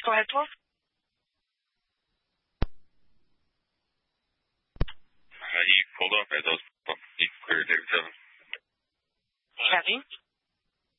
Go ahead, please. He pulled off as I was he cleared there, so. Kevin?